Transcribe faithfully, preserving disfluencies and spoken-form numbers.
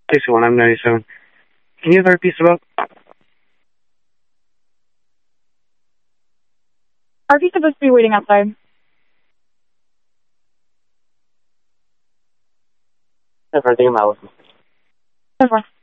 sixty-one, I'm ninety-seven. Can you ever repeat about? Are we supposed to be waiting outside? Everything about. Over.